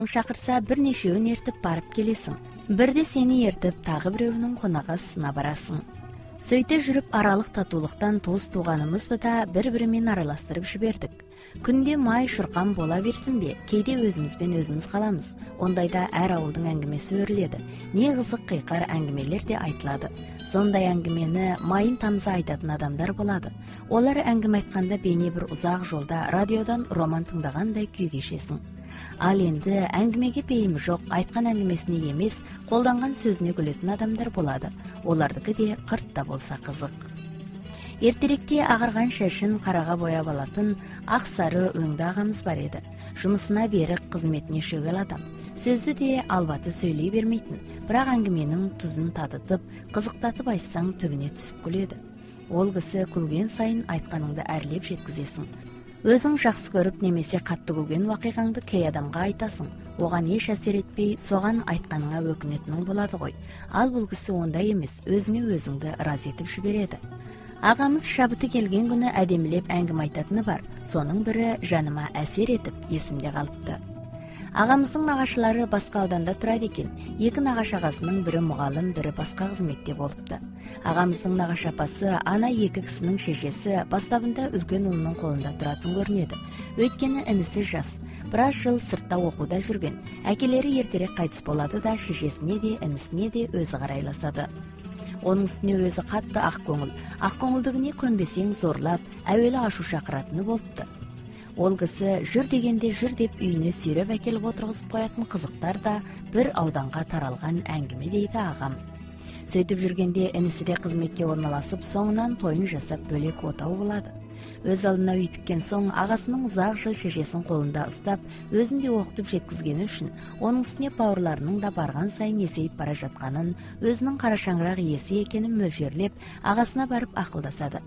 шақырса бир нешеуін ертіп барып келесің. Бірде сені ертіп тағы біреуінің қонағасына барасың. Сөйте жүріп аралық татулықтан туыс туғанымызды да бір-бірімен араластырып жібердік. Күнде май шұрқан бола берсін бе, кейде өзімізбен өзіміз қаламыз. Ондайда әр ауылдың әңгімесі өріледі. Не қызық қиқар әңгімелер де айтылады. Сондай әңгімені майын тамыза айтатын адамдар болады. Олар әңгіме айтқанда бейне бір ұзақ жолда радиодан роман тыңдағандай күй кешесің. Ал енді әңгімеге пейімі жоқ, айтқан әңгімесіне емес, қолданған сөзіне күлетін адамдар болады. Олардікі де қыртта болса қызық. Ертеректе ағарған шашын қараға бояп алатын ақ сары өңді ағамыз бар еді. Жұмысына берік, қызметіне шөгел адам. Сөзді де албаты сөйлей бермейтін, бірақ әңгіменің тұзын татытып, қызықтатып айтсаң төбіне түсіп күледі. Ол кісі күлген сайын айтқаныңды әрлеп жеткізесің. Өзің жақсы көріп немесе қатты күлген вақиғаңды кей адамға айтасың. Оған еш әсер етпей, соған айтқаныңа өкінетінің болады ғой. Ал бұл кісі ондай емес, өзіңе өзіңді разы етіп жібереді. Ағамыз шабыты келген күні әдемілеп әңгіме айтатыны бар. Соның бірі жаныма әсер етіп, есімде қалыпты. Ағамыздың нағашылары басқа ауданда тұрады екен. Екі нағашы ағасының бірі мұғалім, бірі басқа қызметте болыпты. Ағамыздың нағашы апасы, ана екі кісінің шешесі бастабында үлкен ұлының қолында тұратын көрінеді. Өйткені інісі жас, біраз жыл сыртта оқуда жүрген. Әкелері ертерек қайтыс болады да шешесіне де інісіне де өзі қарайласады. Оның үстіне өзі қатты ақкөңілдігіне көнбесең зорлап, әуелі ашу шақыратыны болыпты. Ол кісі жүр дегенде жүр деп үйіне сүйреп әкеліп отырғызып қоятын қызықтар да бір ауданға таралған әңгіме дейді ағам. Сөйтіп жүргенде інісі де қызметке орналасып, соңынан тойын жасап бөлек отау болады. Өз алдына үй тіккен соң ағасының ұзақ жыл шешесін қолында ұстап, өзін де оқытып жеткізгені үшін, оның үстіне бауырларының да барған сайын есейіп бара жатқанын, өзінің қарашаңырақ иесі екенін мөлшерлеп, ағасына барып ақылдасады.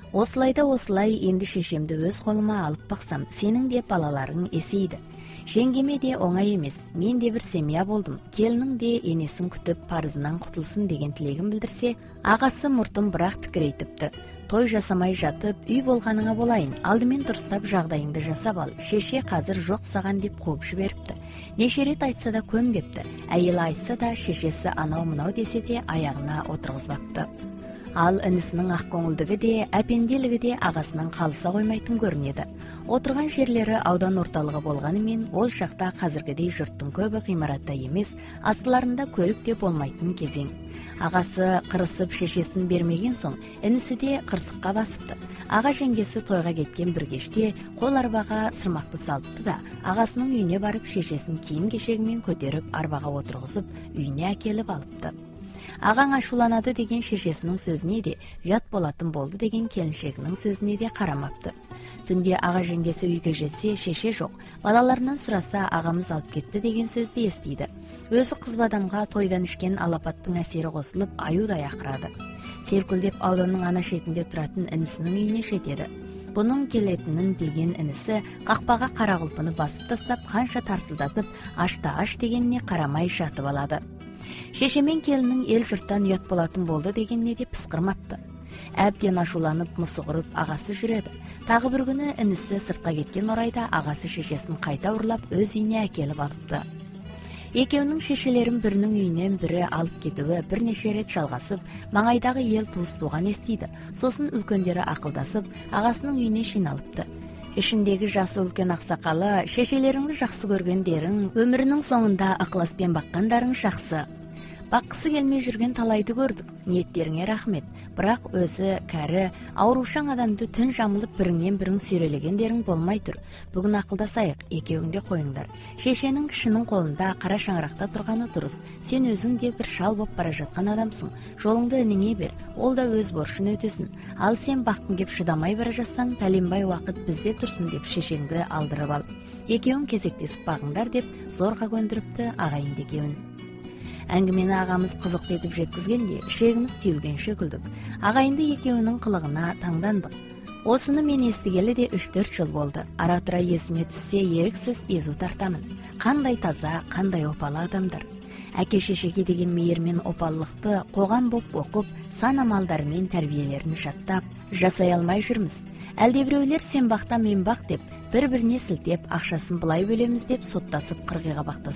Осылай, енді шешемді өз қолыма алып бақсам, сенің де балаларың есейді. Жеңгеме де оңай емес, мен де бір семья болдым, келінің де енесін күтіп парызынан құтылсын деген тілегін білдірсе, ағасы мұртын бірақ тікірейтіпті. Той жасамай жатып, үй болғаныңа болайын, алдымен дұрыстап жағдайыңды жасап ал, шеше қазір жоқ саған деп қуып жіберіпті. Неше рет айтса да көнбепті, әйелі айтса да шешесі анау-мынау десе де аяғына отырғызбапты. Ал інісінің ақкөңілдігі де, әпенделігі де ағасынан қалыса қоймайтын көрінеді. Отырған жерлері аудан орталығы болғанымен, ол шақта қазіргідей жұрттың көбі ғимаратта емес, астыларында көлік те болмайтын кезең. Ағасы қырысып шешесін бермеген соң, інісі де қырсыққа басыпты. Аға жеңгесі тойға кеткен бір кеште қол арбаға сырмақты салыпты да, ағасының үйіне барып шешесін киім-кешегімен көтеріп арбаға отырғызып, үйіне әкеліп алыпты. Ағаң ашуланады деген шешесінің сөзіне де, ұят болатын болды деген келіншегінің сөзіне де қарамапты. Түнде аға жеңгесі үйге жетсе, шеше жоқ, балаларынан сұраса ағамыз алып кетті деген сөзді естиді. Өзі қызбадамға тойдан ішкен алапаттың әсері қосылып, аюдай ақырады. Селкілдеп ауданның ана шетінде тұратын інісінің үйіне жетеді. Бұның келетінін білген інісі қақпаға қара құлпыны басып тастап, қанша тарсылдатып, аш дегеніне қарамай жатып алады. Шешемен келінің ел жұрттан ұят болатын болды дегенне де пысқырмапты. Әбден ашуланып мысығырып ағасы жүреді. Тағы бір күні інісі сыртқа кеткен орайда ағасы шешесін қайта ұрлап өз үйіне әкеліп алыпты. Екеуінің шешелерін бірінің үйінен бірі алып кетуі бірнеше рет жалғасып, маңайдағы ел туыс туған естиді. Сосын үлкендері ақылдасып, ағасының үйіне жиналыпты. Ішіндегі жасы үлкен ақсақалы, шешелеріңді жақсы көргендерің, өмірінің соңында ықыласпен баққандарың жақсы. Баққысы келмей жүрген талайды көрдік. Ниеттеріңе рахмет. Бірақ өзі кәрі, аурушаң адамды түн жамылып біріңнен бірің сүйрелегендерің болмай тұр. Бүгін ақылдасайық, екеуің де қойыңдар. Шешенің кішінің қолында қара шаңырақта тұрғаны дұрыс. Сен өзің де бір шал боп бара жатқан адамсың. Жолыңды ініңе бер, ол да өз борышын өтесін. Ал сен баққың кеп шыдамай бара жатсаң, пәленбай уақыт бізде тұрсын деп шешеңді алдырып ал. Екеуің кезектесіп бағыңдар деп зорға көндіріпті ағайынды екеуін. Әңгімені ағамыз қызықты етіп жеткізгенде, ішегіміз түйілгенше күлдік. Ағайынды екеуінің қылығына таңдандық. Осыны мен естігелі де 3-4 жыл болды. Ара-тұра есіме түссе, еріксіз езу тартамын. Қандай таза, қандай опалы адамдар. Әке-шешеге деген мейірмен опалылықты қоғам боп оқып, сан амалдарымен тәрбиелерін жаттап, жасай алмай жүрміз. Әлдебіреулер сен бақта мен бақ деп, бири бирине силтеп акчасын былай бөлөмүз деп сотташып кыргыйга